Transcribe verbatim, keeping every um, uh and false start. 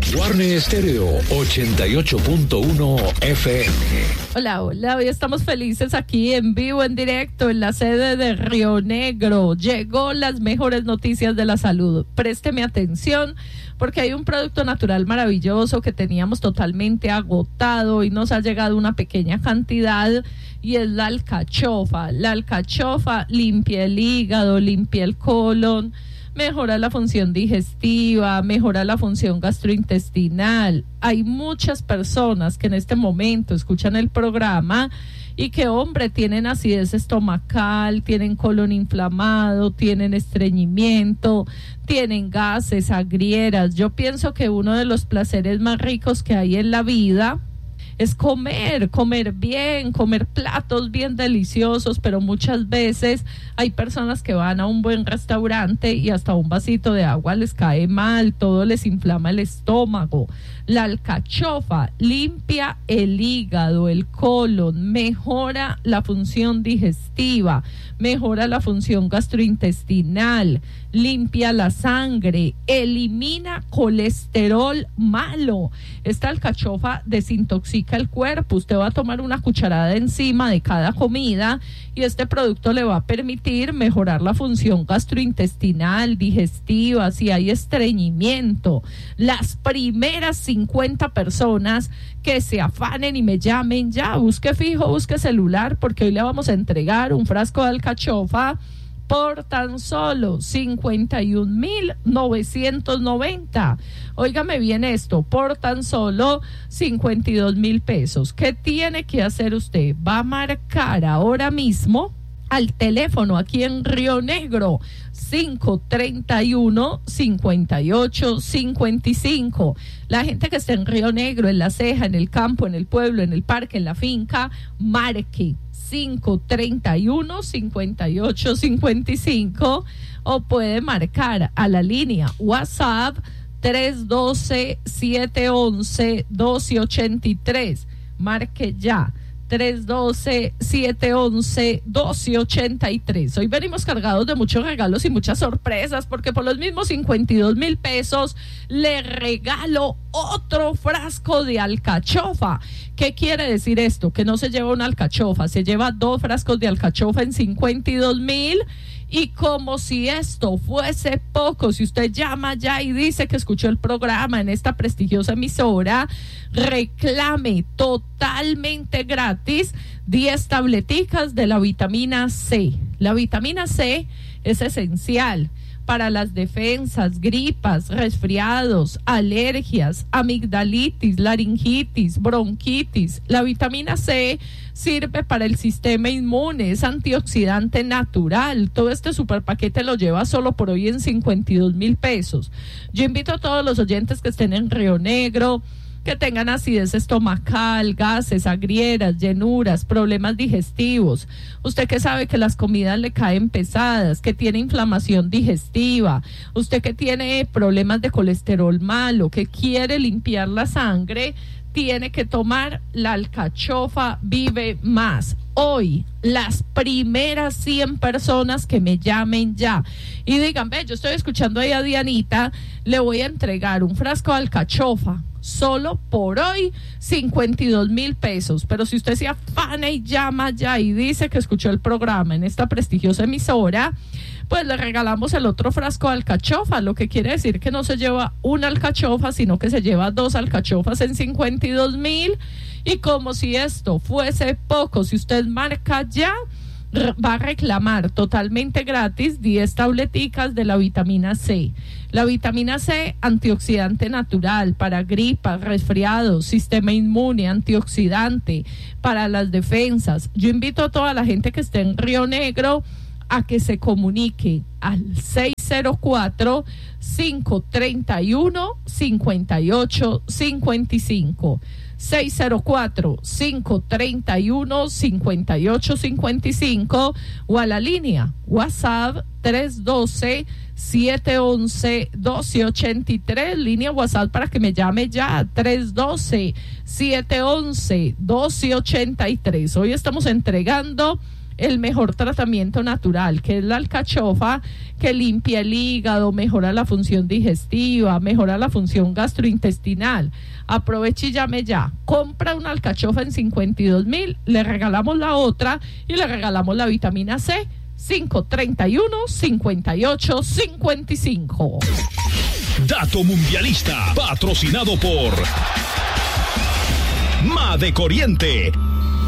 Guarne Estéreo ochenta y ocho punto uno F M. Hola, hola, hoy estamos felices aquí en vivo, en directo, en la sede de Río Negro. Llegó las mejores noticias de la salud. Présteme atención porque hay un producto natural maravilloso que teníamos totalmente agotado y nos ha llegado una pequeña cantidad y es la alcachofa. La alcachofa limpia el hígado, limpia el colon, mejora la función digestiva, mejora la función gastrointestinal. Hay muchas personas que en este momento escuchan el programa y que, hombre, tienen acidez estomacal, tienen colon inflamado, tienen estreñimiento, tienen gases, agrieras. Yo pienso que uno de los placeres más ricos que hay en la vida es comer, comer bien, comer platos bien deliciosos, pero muchas veces hay personas que van a un buen restaurante y hasta un vasito de agua les cae mal, todo les inflama el estómago. La alcachofa limpia el hígado, el colon, mejora la función digestiva, mejora la función gastrointestinal, limpia la sangre, elimina colesterol malo. Esta alcachofa desintoxica el cuerpo. Usted va a tomar una cucharada encima de cada comida y este producto le va a permitir mejorar la función gastrointestinal, digestiva, si hay estreñimiento. Las primeras cincuenta personas que se afanen y me llamen ya, busque fijo, busque celular, porque hoy le vamos a entregar un frasco de alcachofa por tan solo cincuenta y un mil novecientos noventa. Óigame bien esto, por tan solo cincuenta y dos mil pesos. ¿Qué tiene que hacer usted? Va a marcar ahora mismo al teléfono aquí en Río Negro, cinco treinta y uno, cincuenta y ocho cincuenta y cinco. La gente que está en Río Negro, en La Ceja, en el campo, en el pueblo, en el parque, en la finca, marque cinco treinta y uno, cincuenta y ocho cincuenta y cinco o puede marcar a la línea WhatsApp tres uno dos, siete uno uno, dos ocho tres. Marque ya tres uno dos, siete uno uno, dos ocho tres. Hoy venimos cargados de muchos regalos y muchas sorpresas, porque por los mismos cincuenta y dos mil pesos le regalo otro frasco de alcachofa. ¿Qué quiere decir esto? Que no se lleva una alcachofa, se lleva dos frascos de alcachofa en cincuenta y dos mil. Y como si esto fuese poco, si usted llama ya y dice que escuchó el programa en esta prestigiosa emisora, reclame totalmente gratis diez tableticas de la vitamina C. La vitamina C es esencial para las defensas, gripas, resfriados, alergias, amigdalitis, laringitis, bronquitis. La vitamina C sirve para el sistema inmune, es antioxidante natural. Todo este super paquete lo lleva solo por hoy en cincuenta y dos mil pesos. Yo invito a todos los oyentes que estén en Río Negro, que tengan acidez estomacal, gases, agrieras, llenuras, problemas digestivos. Usted que sabe que las comidas le caen pesadas, que tiene inflamación digestiva, usted que tiene problemas de colesterol malo, que quiere limpiar la sangre, tiene que tomar la alcachofa Vive Más. Hoy, las primeras cien personas que me llamen ya y digan, ve, yo estoy escuchando ahí a Dianita, le voy a entregar un frasco de alcachofa. Solo por hoy, cincuenta y dos mil pesos. Pero si usted se afana y llama ya y dice que escuchó el programa en esta prestigiosa emisora, pues le regalamos el otro frasco de alcachofa, lo que quiere decir que no se lleva una alcachofa, sino que se lleva dos alcachofas en cincuenta y dos mil. Y como si esto fuese poco, si usted marca ya, va a reclamar totalmente gratis diez tableticas de la vitamina C. La vitamina C, antioxidante natural para gripas, resfriados, sistema inmune, antioxidante para las defensas. Yo invito a toda la gente que esté en Río Negro a que se comunique al seis cero cuatro, cinco tres uno, cinco ocho cinco cinco. seis cero cuatro, cinco tres uno, cinco ocho cinco cinco o a la línea WhatsApp tres uno dos, siete uno uno, dos ocho tres, línea WhatsApp para que me llame ya, tres uno dos, siete uno uno, dos ocho tres. Hoy estamos entregando el mejor tratamiento natural, que es la alcachofa, que limpia el hígado, mejora la función digestiva, mejora la función gastrointestinal. Aproveche y llame ya. Compra una alcachofa en cincuenta y dos mil, le regalamos la otra y le regalamos la vitamina C. cinco treinta y uno, cincuenta y ocho, cincuenta y cinco. Dato mundialista, patrocinado por Ma de Corriente.